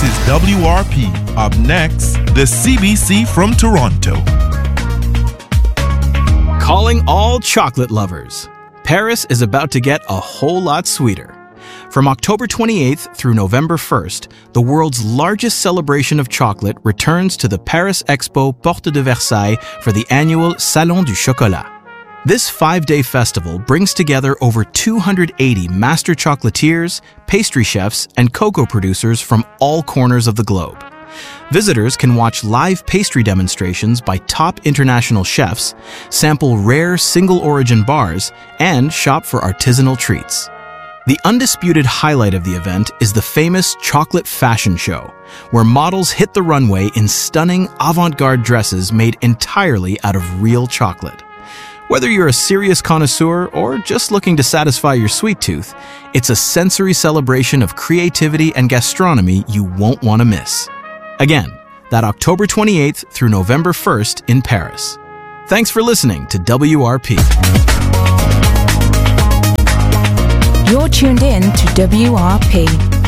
is WRP. Up next, the CBC from Toronto. Calling all chocolate lovers. Paris is about to get a whole lot sweeter. From October 28th through November 1st, the world's largest celebration of chocolate returns to the Paris Expo Porte de Versailles for the annual Salon du Chocolat. This 5-day festival brings together over 280 master chocolatiers, pastry chefs, and cocoa producers from all corners of the globe. Visitors can watch live pastry demonstrations by top international chefs, sample rare single-origin bars, and shop for artisanal treats. The undisputed highlight of the event is the famous Chocolate Fashion Show, where models hit the runway in stunning avant-garde dresses made entirely out of real chocolate. Whether you're a serious connoisseur or just looking to satisfy your sweet tooth, it's a sensory celebration of creativity and gastronomy you won't want to miss. Again, that October 28th through November 1st in Paris. Thanks for listening to WRP. You're tuned in to WRP.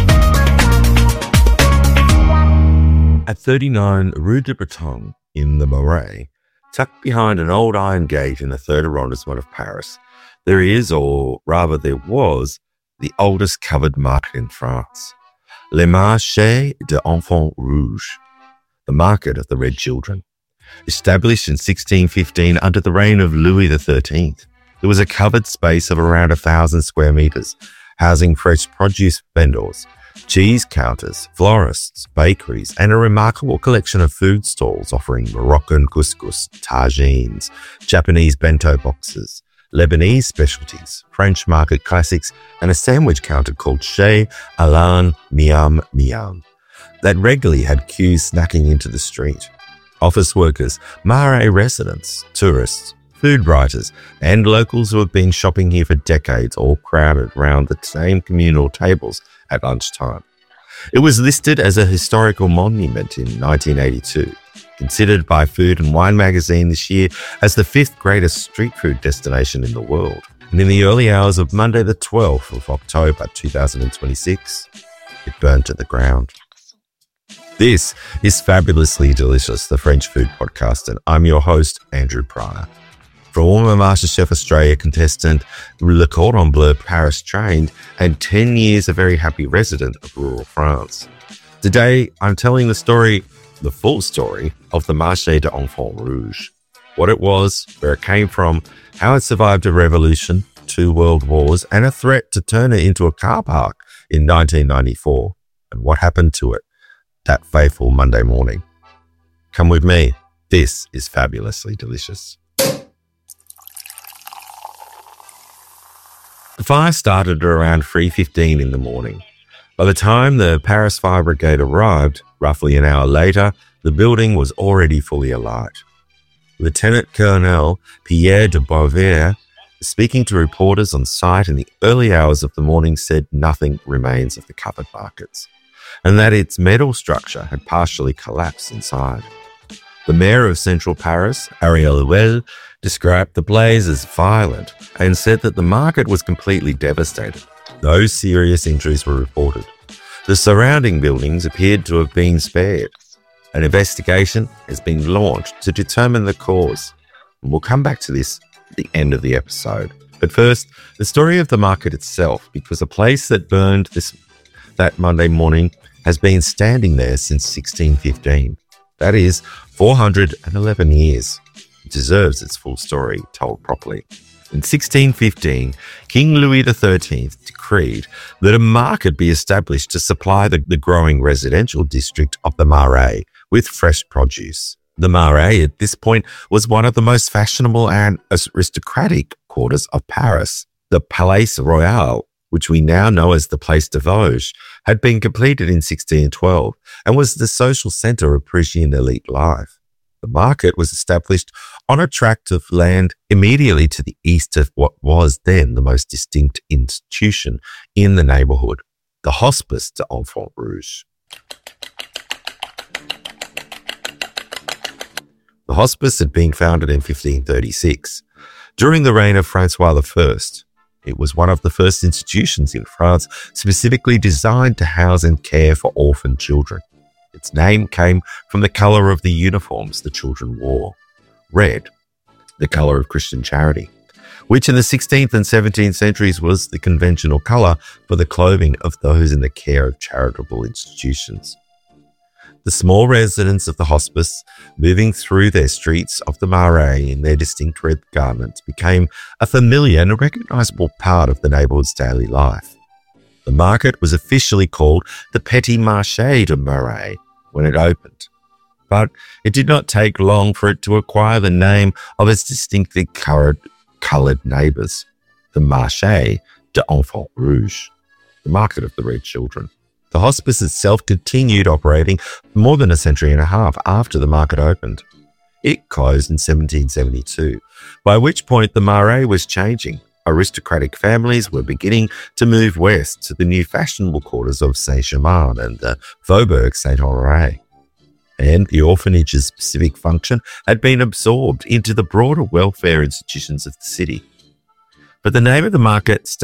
At 39 Rue de Breton in the Marais, tucked behind an old iron gate in the 3rd arrondissement of Paris, there is, or rather there was, the oldest covered market in France. Le Marché des Enfants Rouges, the Market of the Red Children. Established in 1615 under the reign of Louis XIII, it was a covered space of around 1,000 square meters, housing fresh produce vendors, cheese counters, florists, bakeries, and a remarkable collection of food stalls offering Moroccan couscous, tagines, Japanese bento boxes, Lebanese specialties, French market classics, and a sandwich counter called Chez Alain Miam Miam that regularly had queues snacking into the street. Office workers, Marais residents, tourists, food writers, and locals who have been shopping here for decades all crowded around the same communal tables at lunchtime. It was listed as a historical monument in 1982, considered by Food and Wine magazine this year as the 5th greatest street food destination in the world. And in the early hours of Monday the 12th of October 2026, it burned to the ground. This is Fabulously Delicious, the French food podcast, and I'm your host, Andrew Pryor. Former MasterChef Australia contestant, Le Cordon Bleu Paris trained, and 10 years a very happy resident of rural France. Today, I'm telling the full story of the Marché des Enfants Rouges. What it was, where it came from, how it survived a revolution, 2 world wars, and a threat to turn it into a car park in 1994, and what happened to it that fateful Monday morning. Come with me. This is Fabulously Delicious. The fire started at around 3:15 in the morning. By the time the Paris Fire Brigade arrived, roughly an hour later, the building was already fully alight. Lieutenant Colonel Pierre de Beauvais, speaking to reporters on site in the early hours of the morning, said nothing remains of the covered markets, and that its metal structure had partially collapsed inside. The mayor of central Paris, Ariel Louel, described the blaze as violent and said that the market was completely devastated. No serious injuries were reported. The surrounding buildings appeared to have been spared. An investigation has been launched to determine the cause. And we'll come back to this at the end of the episode. But first, the story of the market itself, because a place that burned that Monday morning has been standing there since 1615. That is 411 years. It deserves its full story told properly. In 1615, King Louis XIII decreed that a market be established to supply the growing residential district of the Marais with fresh produce. The Marais at this point was one of the most fashionable and aristocratic quarters of Paris. The Palais Royal, which we now know as the Place de Vosges, had been completed in 1612 and was the social centre of Parisian elite life. The market was established on a tract of land immediately to the east of what was then the most distinct institution in the neighbourhood, the Hospice des Enfants Rouges. The hospice had been founded in 1536 during the reign of Francois I. It was one of the first institutions in France specifically designed to house and care for orphan children. Its name came from the colour of the uniforms the children wore, red, the colour of Christian charity, which in the 16th and 17th centuries was the conventional colour for the clothing of those in the care of charitable institutions. The small residents of the hospice, moving through their streets of the Marais in their distinct red garments, became a familiar and a recognisable part of the neighbourhood's daily life. The market was officially called the Petit Marché de Marais when it opened, but it did not take long for it to acquire the name of its distinctly coloured neighbours, the Marché des Enfants Rouges, the market of the red children. The hospice itself continued operating for more than a century and a half after the market opened. It closed in 1772, by which point the Marais was changing. Aristocratic families were beginning to move west to the new fashionable quarters of Saint-Germain and the Faubourg Saint-Honoré. And the orphanage's specific function had been absorbed into the broader welfare institutions of the city. But the name of the market